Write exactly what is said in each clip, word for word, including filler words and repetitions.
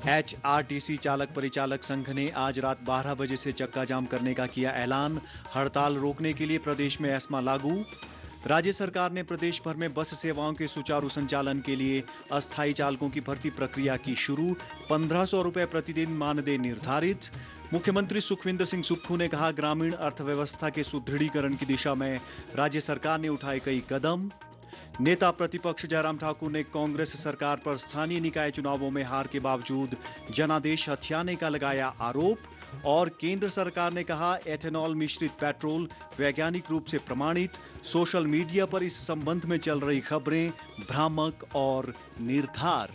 HRTC चालक परिचालक संघ ने आज रात बारह बजे से चक्का जाम करने का किया ऐलान। हड़ताल रोकने के लिए प्रदेश में एस्मा लागू। राज्य सरकार ने प्रदेश भर में बस सेवाओं के सुचारू संचालन के लिए अस्थायी चालकों की भर्ती प्रक्रिया की शुरू। पंद्रह सौ रुपए प्रतिदिन मानदेय निर्धारित। मुख्यमंत्री सुखविंदर सिंह सुक्खू ने कहा, ग्रामीण अर्थव्यवस्था के सुदृढ़ीकरण की दिशा में राज्य सरकार ने उठाए कई कदम। नेता प्रतिपक्ष जयराम ठाकुर ने कांग्रेस सरकार पर स्थानीय निकाय चुनावों में हार के बावजूद जनादेश हथियाने का लगाया आरोप। और केंद्र सरकार ने कहा, एथेनॉल मिश्रित पेट्रोल वैज्ञानिक रूप से प्रमाणित। सोशल मीडिया पर इस संबंध में चल रही खबरें भ्रामक और निर्धार।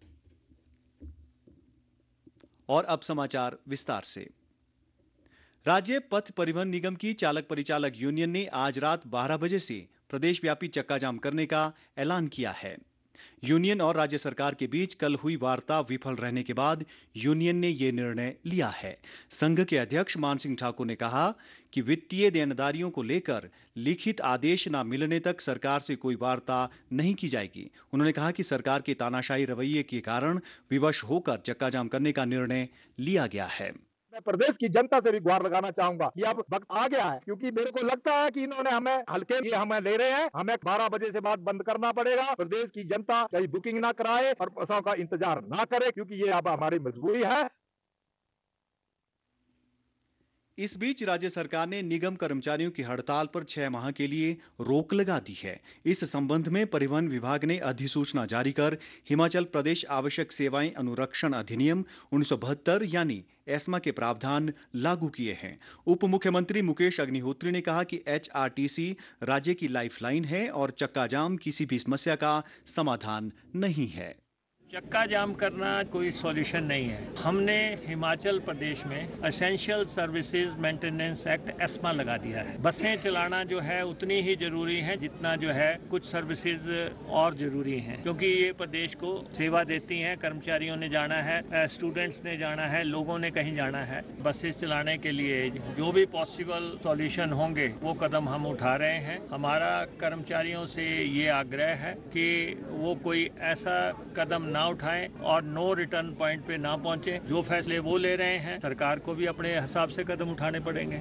और अब समाचार विस्तार से। राज्य पथ परिवहन निगम की चालक परिचालक यूनियन ने आज रात बारह बजे से प्रदेशव्यापी चक्का जाम करने का ऐलान किया है। यूनियन और राज्य सरकार के बीच कल हुई वार्ता विफल रहने के बाद यूनियन ने यह निर्णय लिया है। संघ के अध्यक्ष मान सिंह ठाकुर ने कहा कि वित्तीय देनदारियों को लेकर लिखित आदेश न मिलने तक सरकार से कोई वार्ता नहीं की जाएगी। उन्होंने कहा कि सरकार के तानाशाही रवैये के कारण विवश होकर चक्का जाम करने का निर्णय लिया गया है। मैं प्रदेश की जनता से भी गुहार लगाना चाहूंगा कि अब वक्त आ गया है, क्योंकि मेरे को लगता है कि इन्होंने हमें हल्के ये हमें ले रहे हैं। हमें बारह बजे से बाद बंद करना पड़ेगा। प्रदेश की जनता कहीं बुकिंग ना कराए और बसों का इंतजार ना करे, क्योंकि ये अब हमारी मजबूरी है। इस बीच राज्य सरकार ने निगम कर्मचारियों की हड़ताल पर छह माह के लिए रोक लगा दी है। इस संबंध में परिवहन विभाग ने अधिसूचना जारी कर हिमाचल प्रदेश आवश्यक सेवाएं अनुरक्षण अधिनियम उन्नीस सौ बहत्तर यानी एस्मा के प्रावधान लागू किए हैं। उप मुख्यमंत्री मुकेश अग्निहोत्री ने कहा कि एचआरटीसी राज्य की लाइफलाइन है और चक्का जाम किसी भी समस्या का समाधान नहीं है। चक्का जाम करना कोई सॉल्यूशन नहीं है। हमने हिमाचल प्रदेश में essential services maintenance act ESMA लगा दिया है। बसें चलाना जो है उतनी ही जरूरी है जितना जो है कुछ सर्विसेज और जरूरी हैं, क्योंकि ये प्रदेश को सेवा देती हैं। कर्मचारियों ने जाना है, स्टूडेंट्स ने जाना है, लोगों ने कहीं जाना है। बसेस चलाने के लिए जो भी पॉसिबल सॉल्यूशन होंगे वो कदम हम उठा रहे हैं। हमारा कर्मचारियों से ये आग्रह है कि वो कोई ऐसा कदम ना उठाएं और नो रिटर्न पॉइंट पे ना पहुंचे। जो फैसले वो ले रहे हैं, सरकार को भी अपने हिसाब से कदम उठाने पड़ेंगे।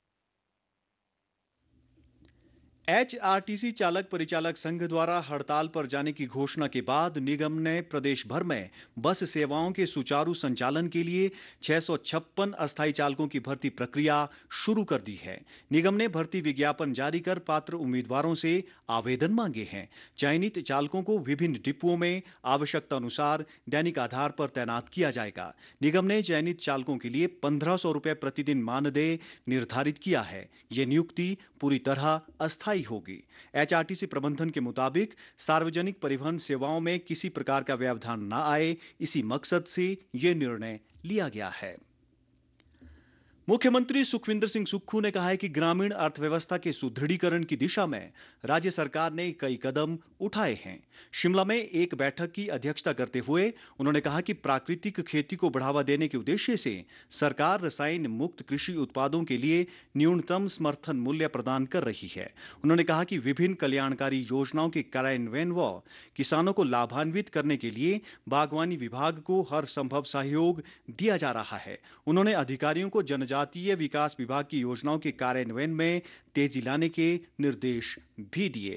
एचआरटीसी चालक परिचालक संघ द्वारा हड़ताल पर जाने की घोषणा के बाद निगम ने प्रदेश भर में बस सेवाओं के सुचारू संचालन के लिए छह सौ छप्पन अस्थायी चालकों की भर्ती प्रक्रिया शुरू कर दी है। निगम ने भर्ती विज्ञापन जारी कर पात्र उम्मीदवारों से आवेदन मांगे हैं। चयनित चालकों को विभिन्न डिपुओं में आवश्यकता अनुसार दैनिक आधार पर तैनात किया जाएगा। निगम ने चयनित चालकों के लिए पंद्रह सौ रुपए प्रतिदिन मानदेय निर्धारित किया है। यह नियुक्ति पूरी तरह अस्थायी होगी। एचआरटीसी प्रबंधन के मुताबिक सार्वजनिक परिवहन सेवाओं में किसी प्रकार का व्यवधान न आए, इसी मकसद से यह निर्णय लिया गया है। मुख्यमंत्री सुखविंदर सिंह सुक्खू ने कहा है कि ग्रामीण अर्थव्यवस्था के सुदृढ़ीकरण की दिशा में राज्य सरकार ने कई कदम उठाए हैं। शिमला में एक बैठक की अध्यक्षता करते हुए उन्होंने कहा कि प्राकृतिक खेती को बढ़ावा देने के उद्देश्य से सरकार रसायन मुक्त कृषि उत्पादों के लिए न्यूनतम समर्थन मूल्य प्रदान कर रही है। उन्होंने कहा कि विभिन्न कल्याणकारी योजनाओं के कार्यान्वयन व किसानों को लाभान्वित करने के लिए बागवानी विभाग को हर संभव सहयोग दिया जा रहा है। उन्होंने अधिकारियों को जन जातीय विकास विभाग की योजनाओं के कार्यान्वयन में तेजी लाने के निर्देश भी दिए।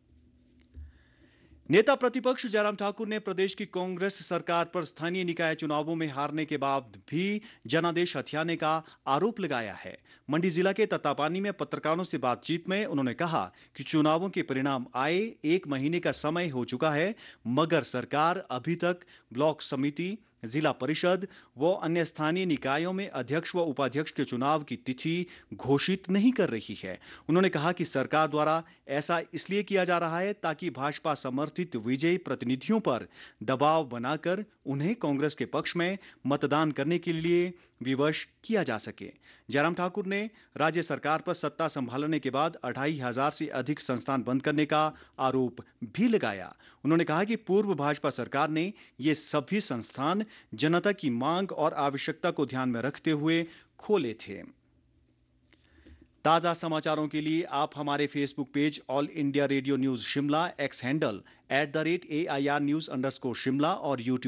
नेता प्रतिपक्ष जयराम ठाकुर ने प्रदेश की कांग्रेस सरकार पर स्थानीय निकाय चुनावों में हारने के बाद भी जनादेश हथियाने का आरोप लगाया है। मंडी जिला के तत्तापानी में पत्रकारों से बातचीत में उन्होंने कहा कि चुनावों के परिणाम आए एक महीने का समय हो चुका है, मगर सरकार अभी तक ब्लॉक समिति, जिला परिषद व अन्य स्थानीय निकायों में अध्यक्ष व उपाध्यक्ष के चुनाव की तिथि घोषित नहीं कर रही है। उन्होंने कहा कि सरकार द्वारा ऐसा इसलिए किया जा रहा है ताकि भाजपा समर्थित विजयी प्रतिनिधियों पर दबाव बनाकर उन्हें कांग्रेस के पक्ष में मतदान करने के लिए विवश किया जा सके। जयराम ठाकुर ने राज्य सरकार पर सत्ता संभालने के बाद अढ़ाई हजार से अधिक संस्थान बंद करने का आरोप भी लगाया। उन्होंने कहा कि पूर्व भाजपा सरकार ने ये सभी संस्थान जनता की मांग और आवश्यकता को ध्यान में रखते हुए खोले थे। ताजा समाचारों के लिए आप हमारे Facebook page all India radio news Shimla, x handle at the rate A I R news underscore Shimla और यूट्यूब